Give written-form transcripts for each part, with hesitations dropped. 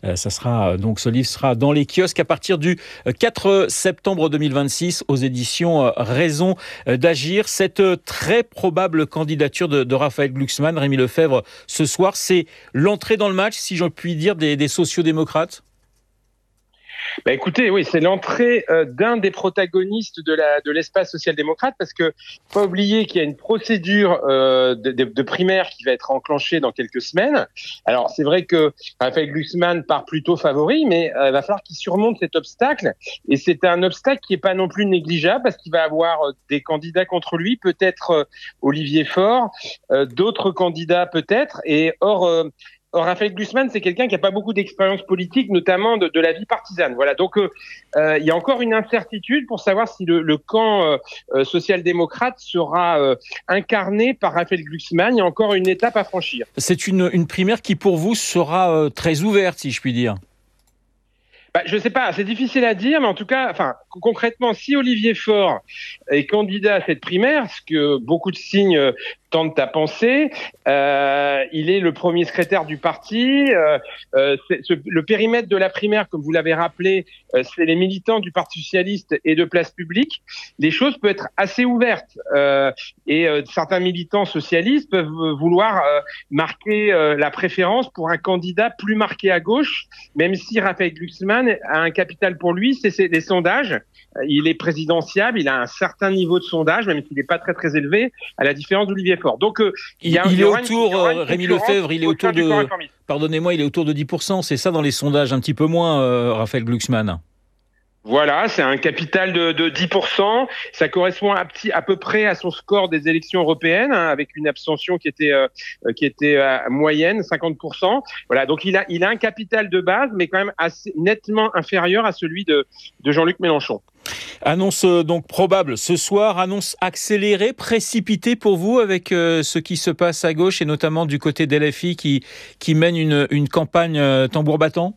Ce livre sera dans les kiosques à partir du 4 septembre 2026 aux éditions Raison d'agir. Cette très probable candidature de Raphaël Glucksmann, Rémi Lefebvre, ce soir, c'est l'entrée dans le match, si je puis dire, des sociaux-démocrates? Écoutez, oui, c'est l'entrée d'un des protagonistes de l'espace social-démocrate, parce que faut pas oublier qu'il y a une procédure de primaire qui va être enclenchée dans quelques semaines. Alors, c'est vrai que Raphaël Glucksmann part plutôt favori, mais il va falloir qu'il surmonte cet obstacle. Et c'est un obstacle qui est pas non plus négligeable, parce qu'il va avoir des candidats contre lui, peut-être Olivier Faure, d'autres candidats peut-être. Or, Raphaël Glucksmann, c'est quelqu'un qui n'a pas beaucoup d'expérience politique, notamment de la vie partisane. Voilà, donc il y a encore une incertitude pour savoir si le camp social-démocrate sera incarné par Raphaël Glucksmann. Il y a encore une étape à franchir. C'est une primaire qui, pour vous, sera très ouverte, si je puis dire. Je sais pas, c'est difficile à dire, mais en tout cas, concrètement, si Olivier Faure est candidat à cette primaire, ce que beaucoup de signes tentent à penser, il est le premier secrétaire du parti. Le périmètre de la primaire, comme vous l'avez rappelé, c'est les militants du Parti socialiste et de Place Publique. Les choses peuvent être assez ouvertes, et certains militants socialistes peuvent vouloir marquer la préférence pour un candidat plus marqué à gauche, même si Raphaël Glucksmann a un capital pour lui, c'est les sondages. Il est présidentiable, il a un certain niveau de sondage, même s'il n'est pas très très élevé, à la différence d'Olivier Faure. Donc il est autour, Rémi Lefebvre, il est autour de, pardonnez-moi, il est autour de 10%, c'est ça dans les sondages, un petit peu moins, Raphaël Glucksmann. Voilà, c'est un capital de 10%. Ça correspond à peu près à son score des élections européennes, avec une abstention qui était moyenne, 50%. Voilà, donc il a un capital de base, mais quand même assez nettement inférieur à celui de Jean-Luc Mélenchon. Annonce donc probable ce soir, annonce accélérée, précipitée pour vous avec ce qui se passe à gauche et notamment du côté d'LFI qui mène une campagne tambour battant.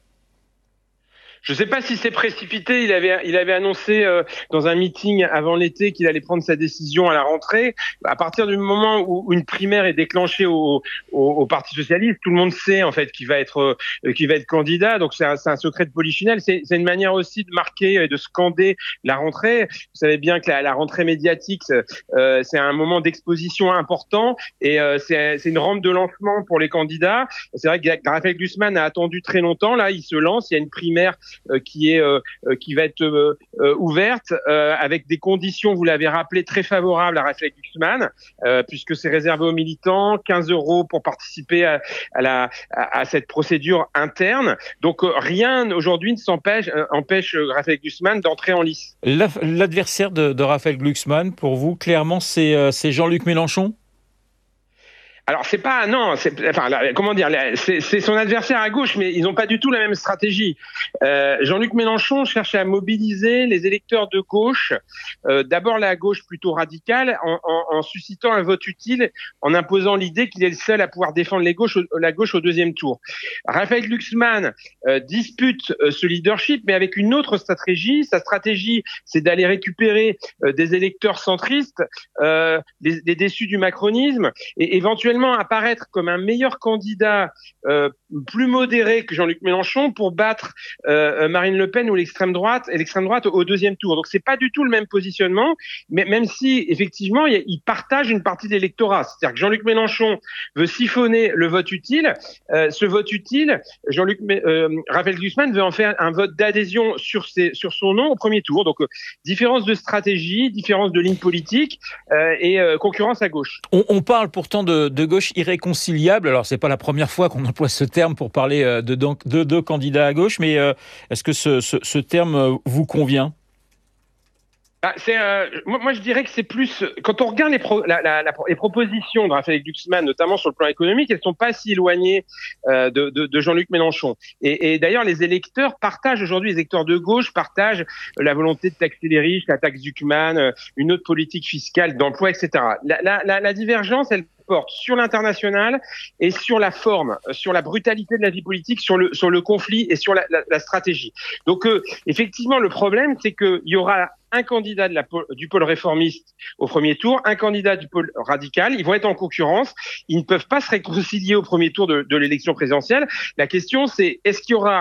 Je ne sais pas si c'est précipité. Il avait annoncé dans un meeting avant l'été qu'il allait prendre sa décision à la rentrée. À partir du moment où une primaire est déclenchée au Parti socialiste, tout le monde sait en fait qu'il va être candidat. Donc c'est un secret de polichinelle. C'est une manière aussi de marquer et de scander la rentrée. Vous savez bien que la rentrée médiatique, c'est un moment d'exposition important et c'est une rampe de lancement pour les candidats. C'est vrai que Raphaël Glucksmann a attendu très longtemps. Là, il se lance. Il y a une primaire qui va être ouverte avec des conditions, vous l'avez rappelé, très favorables à Raphaël Glucksmann, puisque c'est réservé aux militants, 15 € pour participer à cette procédure interne. Donc rien aujourd'hui ne empêche Raphaël Glucksmann d'entrer en lice. L'adversaire de Raphaël Glucksmann, pour vous, clairement, c'est Jean-Luc Mélenchon? Alors c'est son adversaire à gauche, mais ils n'ont pas du tout la même stratégie. Jean-Luc Mélenchon cherche à mobiliser les électeurs de gauche, d'abord la gauche plutôt radicale, en suscitant un vote utile, en imposant l'idée qu'il est le seul à pouvoir défendre la gauche au deuxième tour. Raphaël Glucksmann dispute ce leadership, mais avec une autre stratégie. Sa stratégie, c'est d'aller récupérer des électeurs centristes, les déçus du macronisme, et éventuellement apparaître comme un meilleur candidat plus modéré que Jean-Luc Mélenchon pour battre Marine Le Pen ou l'extrême droite au deuxième tour. Donc c'est pas du tout le même positionnement, mais même si effectivement il partage une partie de l'électorat. C'est-à-dire que Jean-Luc Mélenchon veut siphonner le vote utile. Ce vote utile, Raphaël Glucksmann veut en faire un vote d'adhésion sur son nom au premier tour. Donc différence de stratégie, différence de ligne politique et concurrence à gauche. On parle pourtant de gauche irréconciliable. Alors, c'est pas la première fois qu'on emploie ce terme pour parler de deux candidats à gauche, mais est-ce que ce terme vous convient ? Moi, je dirais que c'est plus quand on regarde les propositions de Raphaël Glucksmann, notamment sur le plan économique, elles sont pas si éloignées de Jean-Luc Mélenchon. Et d'ailleurs, les électeurs de gauche partagent la volonté de taxer les riches, la taxe Glucksmann, une autre politique fiscale, d'emploi, etc. La divergence, elle porte sur l'international et sur la forme, sur la brutalité de la vie politique, sur le conflit et sur la stratégie. Donc effectivement, le problème, c'est qu'il y aura un candidat du pôle réformiste au premier tour, un candidat du pôle radical. Ils vont être en concurrence. Ils ne peuvent pas se réconcilier au premier tour de l'élection présidentielle. La question, c'est est-ce qu'il y aura